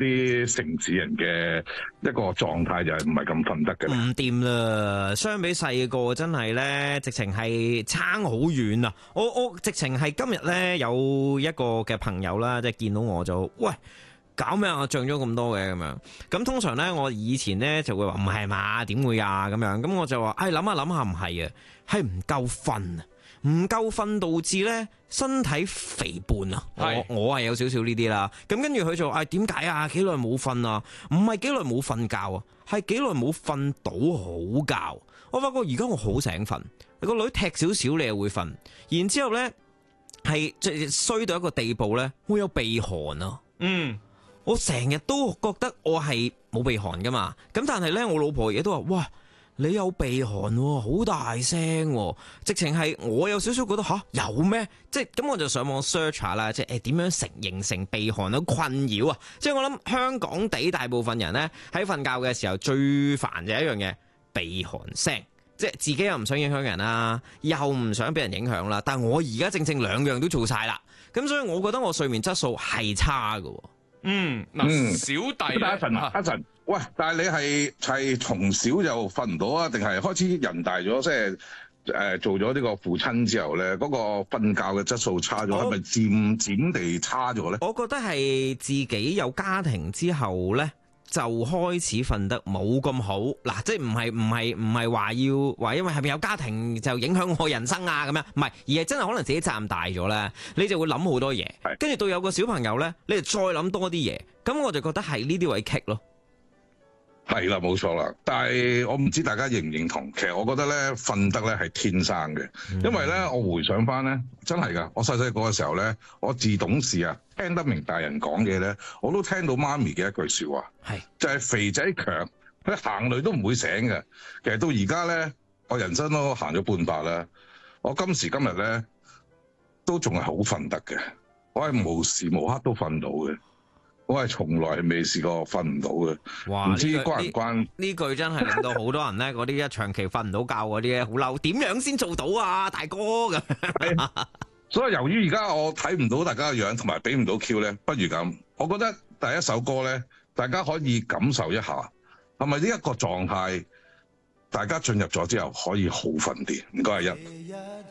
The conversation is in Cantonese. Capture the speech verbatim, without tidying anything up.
啲城市人嘅一個狀態，就係唔係咁瞓得嘅。 唔掂啦，相比細個真係咧，直情係差好遠啊！我我直情係今日咧有一個嘅朋友啦，即係見到我就喂。搞咩啊？漲咗咁多嘅咁樣，咁通常咧，我以前咧就會話唔係嘛，點會啊咁樣，咁我就話，唉諗下諗下唔係啊，係唔夠瞓啊，唔夠瞓導致咧身體肥胖啊，我我係有少少呢啲啦，咁跟住佢就話，唉點解啊？幾耐冇瞓啊？唔係幾耐冇瞓覺啊，係幾耐冇瞓到好覺。我發覺而家我好醒瞓，個女踢少少你又會瞓，然之後咧係即係衰到一個地步咧，會有鼻鼾啊，嗯。我成日都覺得我係冇鼻鼾噶嘛，咁但係咧我老婆亦都話，哇，你有鼻鼾喎，好大聲喎，直情係我有少少覺得吓有咩？即係咁我就上網 search 下啦，即係誒點樣成形成鼻鼾嘅困擾啊？即係我諗香港地大部分人咧喺瞓覺嘅時候最煩就係一樣嘢，鼻鼾聲，即係自己又唔想影響人啦，又唔想俾人影響啦。但係我而家正正兩樣都做晒啦，咁所以我覺得我睡眠質素係差㗎。 嗯，嗱，小弟阿陳阿陳，喂，但係你係係從小就瞓唔到啊，定係開始人大咗，即係誒做咗呢個父親之後咧，嗰、那個瞓覺嘅質素差咗，係咪漸漸地差咗咧？ 我覺得係自己有家庭之後咧，就開始瞓得冇咁好。嗱，即係唔係唔係唔係話要話，因為係咪有家庭就影響我人生啊咁樣？唔係，而係真係可能自己責任大咗咧，你就會諗好多嘢。跟住到有個小朋友咧，你就再諗多啲嘢。咁我就覺得係呢啲位棘咯。 係啦，冇錯啦。但係我唔知大家認唔認同，其實我覺得咧瞓得咧係天生嘅，因為咧我回想翻咧，真係噶，我細細個嘅時候咧，我自懂事啊，聽得明大人講嘢咧，我都聽到媽咪嘅一句說話，係就係肥仔強，佢行雷都唔會醒嘅。其實到而家咧，我人生都行咗半百啦，我今時今日咧都仲係好瞓得嘅，我係無時無刻都瞓到嘅。我係從來未試過瞓唔到嘅，唔知關唔關？ 呢句真係令到好多人咧，嗰啲一長期瞓唔到覺嗰啲咧，好嬲。點樣先做到啊，大哥咁？ 所以由於而家我睇唔到大家嘅樣，同埋俾唔到 Q 咧，不如咁，我覺得第一首歌咧，大家可以感受一下，係咪呢一個狀態，大家進入咗之後可以好瞓啲？唔該，阿一。